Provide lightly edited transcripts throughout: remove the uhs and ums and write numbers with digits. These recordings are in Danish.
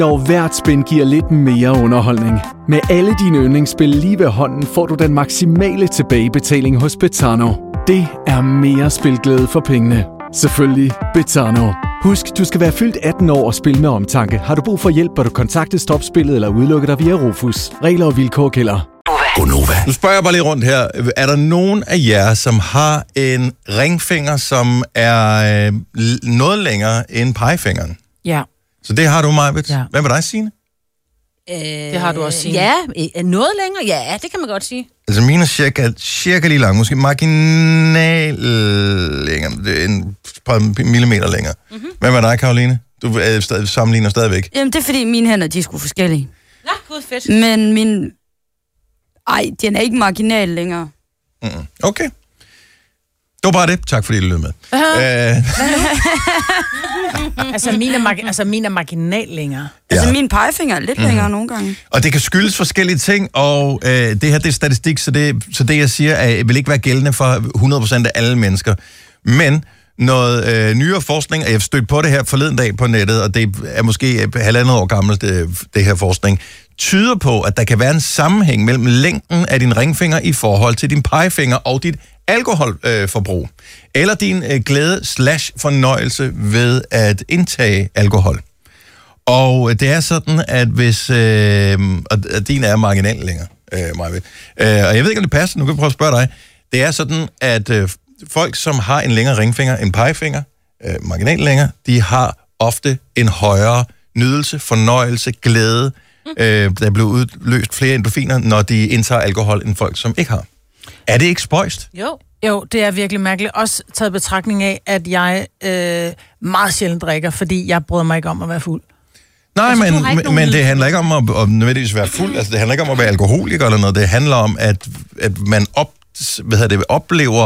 Når hvert spin giver lidt mere underholdning. Med alle dine yndlingsspil lige ved hånden, får du den maksimale tilbagebetaling hos Betano. Det er mere spilglæde for pengene. Selvfølgelig Betano. Husk, du skal være fyldt 18 år og spille med omtanke. Har du brug for hjælp, bør du kontakte Stopspillet eller udelukke dig via Rufus. Regler og vilkår gælder. Gonova. Nu spørger jeg bare lige rundt her. Er der nogen af jer, som har en ringfinger, som er noget længere end pegefingeren? Ja. Så det har du, Majbet. Ja. Hvad med dig, Signe? Det har du også, Signe. Ja, noget længere. Ja, det kan man godt sige. Altså mine er cirka lige lang, måske marginal længere, en par millimeter længere. Mm-hmm. Hvad med dig, Karoline? Du sammenligner stadigvæk. Jamen, det er fordi mine hænder, de er sgu forskellige. Nå, gud fedt. Men min... Ej, den er ikke marginal længere. Mm-hmm. Okay. Det var bare det. Tak fordi I lyttede med. Min er marginal længere. Ja. Altså, min pegefinger er lidt længere nogle gange. Og det kan skyldes forskellige ting, og det her det er statistik, så det jeg siger, vil ikke være gældende for 100% af alle mennesker. Men noget nyere forskning, og jeg stødte på det her forleden dag på nettet, og det er måske 1,5 år gammelt, det her forskning, tyder på, at der kan være en sammenhæng mellem længden af din ringfinger i forhold til din pegefinger og dit alkoholforbrug. Eller din glæde/fornøjelse ved at indtage alkohol. Og det er sådan, at hvis... og din er marginal længere, Majve. Og jeg ved ikke, om det passer. Nu kan jeg prøve at spørge dig. Det er sådan, at folk, som har en længere ringfinger end pegefinger, marginal længere, de har ofte en højere nydelse, fornøjelse, glæde. Der bliver udløst flere endorfiner, når de indtager alkohol, end folk, som ikke har. Er det ikke spøjst? Jo, det er virkelig mærkeligt. Også taget betragtning af, at jeg meget sjældent drikker, fordi jeg bryder mig ikke om at være fuld. Nej, altså, men det handler ikke om at nødvendigvis være fuld. Altså, det handler ikke om at være alkoholiker eller noget. Det handler om, at man oplever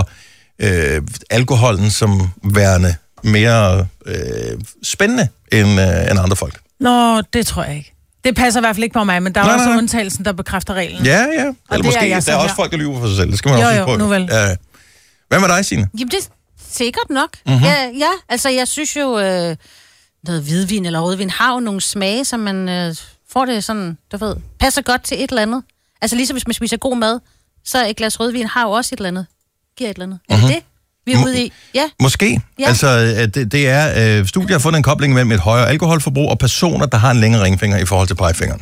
alkoholen som værende mere spændende end andre folk. Nå, det tror jeg ikke. Det passer i hvert fald ikke på mig, men der er også undtagelsen, der bekræfter reglen. Ja. Eller måske, der er også folk, der lyver for sig selv. Det skal man også prøve. Nu vel. Ja. Hvad med dig, Signe? Jamen, det er sikkert nok. Mm-hmm. Ja, altså jeg synes jo, noget hvidvin eller rødvin har jo nogle smage, som man får det sådan, du ved, passer godt til et eller andet. Altså ligesom hvis man spiser god mad, så et glas rødvin har jo også et eller andet. Giver et eller andet. Mm-hmm. Er det vi er ude i? Ja. Måske. Ja. Altså, det er... studier har fundet en kobling mellem et højere alkoholforbrug og personer, der har en længere ringfinger i forhold til pegefingeren.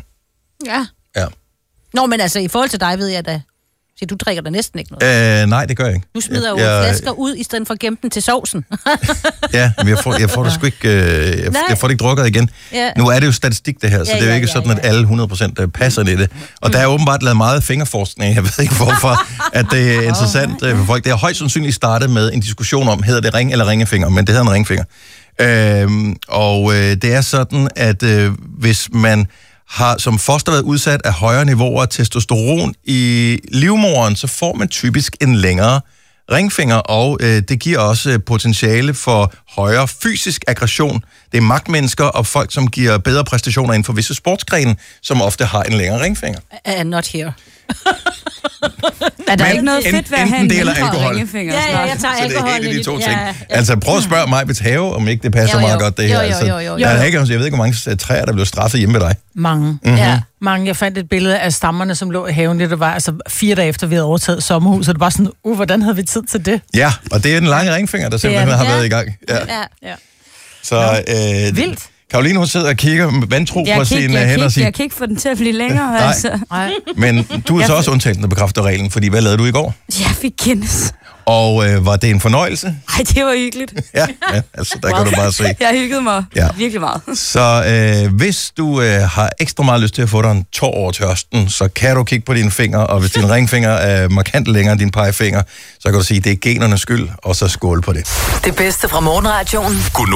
Ja. Nå, men altså, i forhold til dig ved jeg da... Så du drikker da næsten ikke noget. Nej, det gør jeg ikke. Du smider jo flasker ud, i stedet for at gemme den til sovsen. Ja, men jeg får det sgu ikke... jeg får det ikke drukket igen. Ja. Nu er det jo statistik, det her, så det er jo ikke sådan, at alle 100% passer i det. Og der er åbenbart lavet meget fingerforskning. Jeg ved ikke, hvorfor at det er interessant for folk. Det har højst sandsynligt startet med en diskussion om, hedder det ring eller ringefinger, men det hedder en ringfinger. Det er sådan, at hvis man har som foster været udsat af højere niveauer af testosteron i livmoderen, så får man typisk en længere ringfinger, og det giver også potentiale for højere fysisk aggression. Det er magtmennesker og folk, som giver bedre præstationer inden for visse sportsgrene, som ofte har en længere ringfinger. Not here. Er der ikke noget fedt ved at have en mindre ringefinger? Ja, jeg tager alkohol. Så det er en af de to ting. Ja. Altså prøv at spørge mig ved Have, om ikke det passer meget godt, det her. Jo. Jeg ved ikke, hvor mange træer, der blev straffet hjemme med dig. Mange. Mm-hmm. Ja, mange. Jeg fandt et billede af stammerne, som lå i haven. Det var altså 4 dage efter, vi havde overtaget sommerhuset. Og det var sådan, hvordan havde vi tid til det? Ja, og det er en lang ringfinger, der simpelthen har været i gang. Ja. Så vildt. Karoline, hun sidder og kigger vantro på sine hænder og siger... Jeg kan ikke få den til at blive længere, altså. Nej. Men du er så også undtaget, der bekræfter reglen, fordi hvad lavede du i går? Jeg fik Guinness. Og var det en fornøjelse? Nej, det var hyggeligt. Ja, altså der kan du bare se. Jeg hyggede mig virkelig meget. Så hvis du har ekstra meget lyst til at få dig en tår over tørsten, så kan du kigge på dine fingre, og hvis din ringfinger er markant længere end din pegefinger, så kan du sige, det er genernes skyld, og så skål på det. Det bedste fra morgenradioen.